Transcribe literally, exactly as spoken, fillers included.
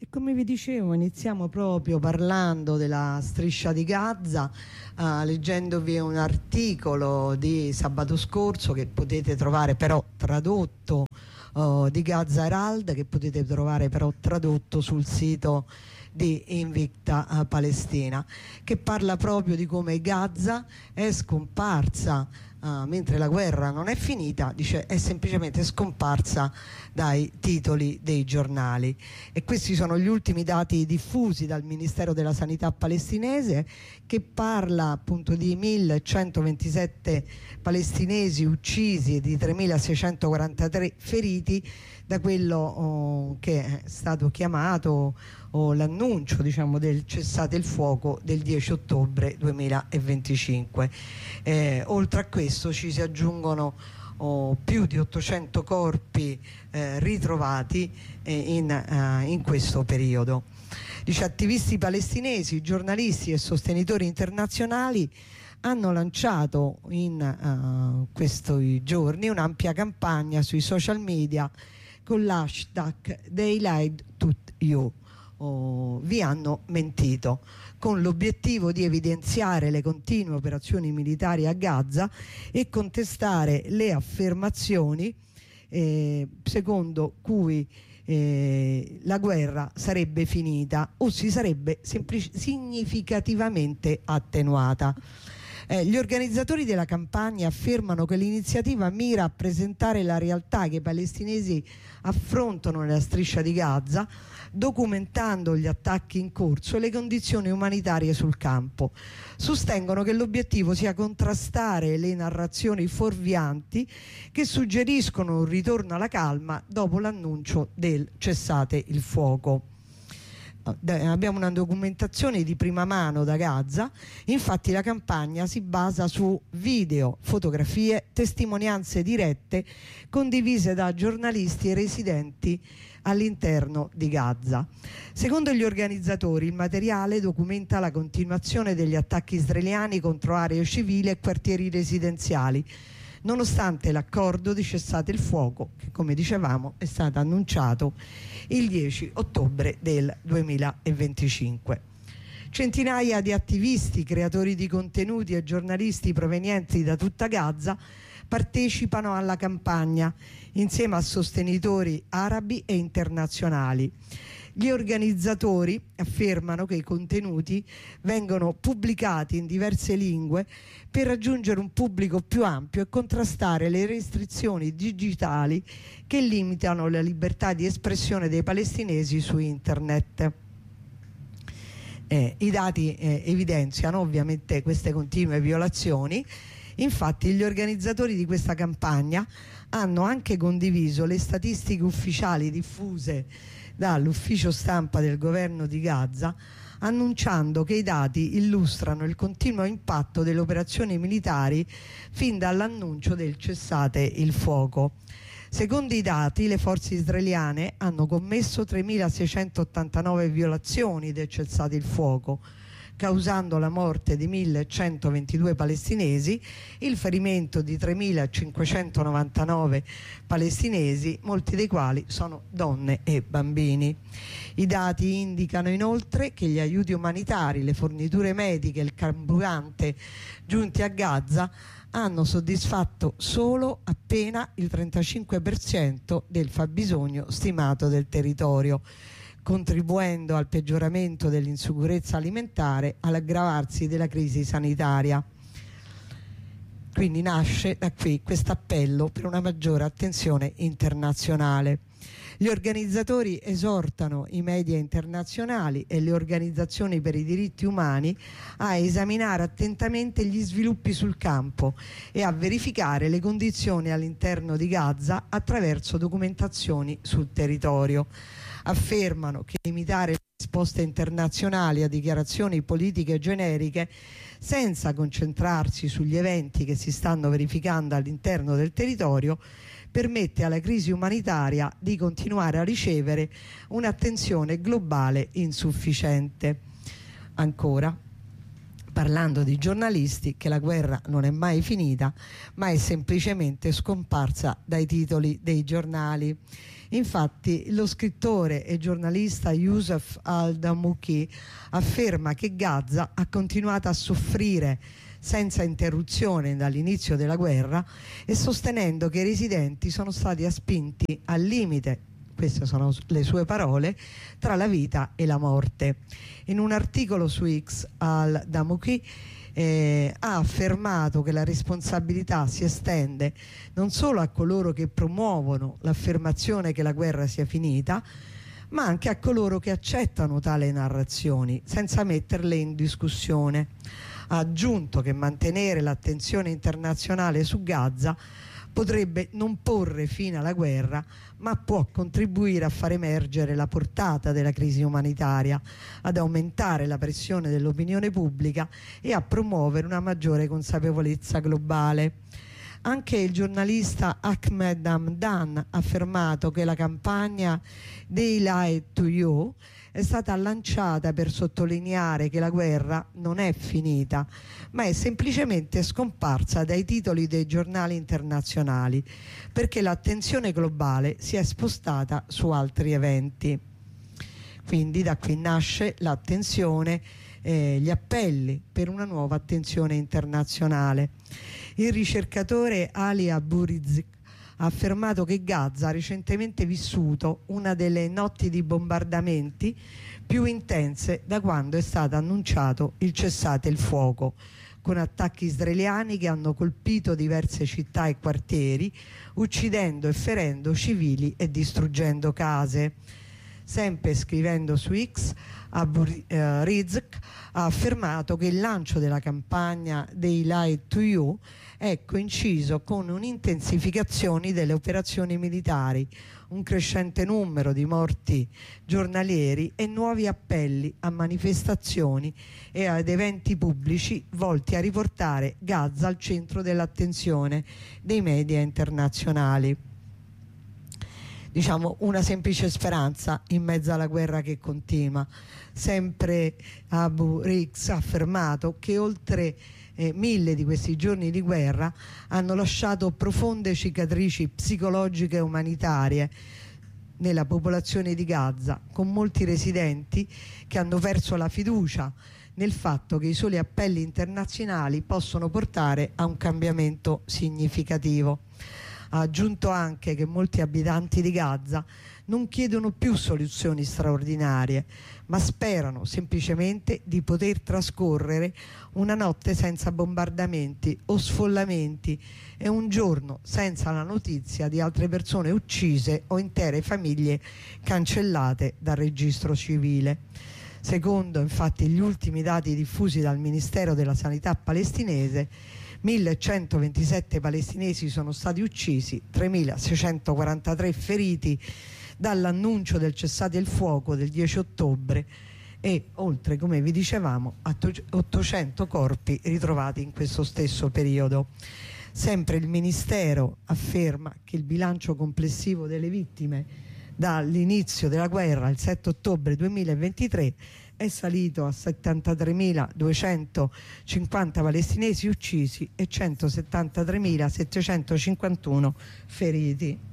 Come vi dicevo, iniziamo proprio parlando della striscia di Gaza, uh, leggendovi un articolo di sabato scorso che potete trovare però tradotto, uh, di Gaza Herald, che potete trovare però tradotto sul sito di Invicta uh, Palestina, che parla proprio di come Gaza è scomparsa uh, mentre la guerra non è finita, dice è semplicemente scomparsa dai titoli dei giornali. E questi sono gli ultimi dati diffusi dal Ministero della Sanità palestinese, che parla appunto di millecentoventisette palestinesi uccisi e di tremilaseicentoquarantatré feriti da quello oh, che è stato chiamato oh, l'annuncio, diciamo, del cessate il fuoco del dieci ottobre duemilaventicinque. Eh, oltre a questo ci si aggiungono oh, più di ottocento corpi eh, ritrovati eh, in, uh, in questo periodo. Dice, attivisti palestinesi, giornalisti e sostenitori internazionali hanno lanciato in uh, questi giorni un'ampia campagna sui social media con l'hashtag They Lied to You, oh, vi hanno mentito, con l'obiettivo di evidenziare le continue operazioni militari a Gaza e contestare le affermazioni eh, secondo cui eh, la guerra sarebbe finita o si sarebbe significativamente attenuata. Eh, gli organizzatori della campagna affermano che l'iniziativa mira a presentare la realtà che i palestinesi affrontano nella striscia di Gaza, documentando gli attacchi in corso e le condizioni umanitarie sul campo. Sostengono che l'obiettivo sia contrastare le narrazioni fuorvianti che suggeriscono un ritorno alla calma dopo l'annuncio del cessate il fuoco. Abbiamo una documentazione di prima mano da Gaza, infatti la campagna si basa su video, fotografie, testimonianze dirette condivise da giornalisti e residenti all'interno di Gaza. Secondo gli organizzatori il materiale documenta la continuazione degli attacchi israeliani contro aree civili e quartieri residenziali, nonostante l'accordo di cessate il fuoco che, come dicevamo, è stato annunciato il dieci ottobre del duemilaventicinque. Centinaia di attivisti, creatori di contenuti e giornalisti provenienti da tutta Gaza partecipano alla campagna insieme a sostenitori arabi e internazionali. Gli organizzatori affermano che i contenuti vengono pubblicati in diverse lingue per raggiungere un pubblico più ampio e contrastare le restrizioni digitali che limitano la libertà di espressione dei palestinesi su internet. Eh, I dati eh, evidenziano ovviamente queste continue violazioni. Infatti gli organizzatori di questa campagna hanno anche condiviso le statistiche ufficiali diffuse dall'ufficio stampa del governo di Gaza, annunciando che i dati illustrano il continuo impatto delle operazioni militari fin dall'annuncio del cessate il fuoco. Secondo i dati, le forze israeliane hanno commesso tremilaseicentottantanove violazioni del cessate il fuoco, causando la morte di millecentoventidue palestinesi, il ferimento di tremilacinquecentonovantanove palestinesi, molti dei quali sono donne e bambini. I dati indicano inoltre che gli aiuti umanitari, le forniture mediche e il carburante giunti a Gaza hanno soddisfatto solo appena il trentacinque per cento del fabbisogno stimato del territorio, contribuendo al peggioramento dell'insicurezza alimentare, all'aggravarsi della crisi sanitaria. Quindi nasce da qui questo appello per una maggiore attenzione internazionale. Gli organizzatori esortano i media internazionali e le organizzazioni per i diritti umani a esaminare attentamente gli sviluppi sul campo e a verificare le condizioni all'interno di Gaza attraverso documentazioni sul territorio. Affermano che limitare le risposte internazionali a dichiarazioni politiche generiche senza concentrarsi sugli eventi che si stanno verificando all'interno del territorio permette alla crisi umanitaria di continuare a ricevere un'attenzione globale insufficiente. Ancora, parlando di giornalisti, che la guerra non è mai finita, ma è semplicemente scomparsa dai titoli dei giornali. Infatti lo scrittore e giornalista Youssef al-Damouki afferma che Gaza ha continuato a soffrire senza interruzione dall'inizio della guerra e sostenendo che i residenti sono stati spinti al limite, queste sono le sue parole, tra la vita e la morte. In un articolo su X, al-Damouki eh, ha affermato che la responsabilità si estende non solo a coloro che promuovono l'affermazione che la guerra sia finita, ma anche a coloro che accettano tali narrazioni senza metterle in discussione. Ha aggiunto che mantenere l'attenzione internazionale su Gaza potrebbe non porre fine alla guerra, ma può contribuire a far emergere la portata della crisi umanitaria, ad aumentare la pressione dell'opinione pubblica e a promuovere una maggiore consapevolezza globale. Anche il giornalista Ahmed Hamdan ha affermato che la campagna Daylight to You è stata lanciata per sottolineare che la guerra non è finita, ma è semplicemente scomparsa dai titoli dei giornali internazionali, perché l'attenzione globale si è spostata su altri eventi. Quindi da qui nasce l'attenzione, eh, gli appelli per una nuova attenzione internazionale. Il ricercatore Ali Abu Rizk ha affermato che Gaza ha recentemente vissuto una delle notti di bombardamenti più intense da quando è stato annunciato il cessate il fuoco, con attacchi israeliani che hanno colpito diverse città e quartieri, uccidendo e ferendo civili e distruggendo case. Sempre scrivendo su X, Abu eh, Rizk ha affermato che il lancio della campagna Daylight to You è coinciso con un'intensificazione delle operazioni militari, un crescente numero di morti giornalieri e nuovi appelli a manifestazioni e ad eventi pubblici volti a riportare Gaza al centro dell'attenzione dei media internazionali. Diciamo una semplice speranza in mezzo alla guerra che continua. Sempre Abu Rizk ha affermato che oltre eh, mille di questi giorni di guerra hanno lasciato profonde cicatrici psicologiche e umanitarie nella popolazione di Gaza, con molti residenti che hanno perso la fiducia nel fatto che i soli appelli internazionali possono portare a un cambiamento significativo. Ha aggiunto anche che molti abitanti di Gaza non chiedono più soluzioni straordinarie, ma sperano semplicemente di poter trascorrere una notte senza bombardamenti o sfollamenti e un giorno senza la notizia di altre persone uccise o intere famiglie cancellate dal registro civile. Secondo infatti gli ultimi dati diffusi dal Ministero della Sanità palestinese, millecentoventisette palestinesi sono stati uccisi, tremilaseicentoquarantatré feriti dall'annuncio del cessate il fuoco del dieci ottobre e oltre, come vi dicevamo, a ottocento corpi ritrovati in questo stesso periodo. Sempre il Ministero afferma che il bilancio complessivo delle vittime dall'inizio della guerra, il sette ottobre duemilaventitré, è salito a settantatremiladuecentocinquanta palestinesi uccisi e centosettantatremilasettecentocinquantuno feriti.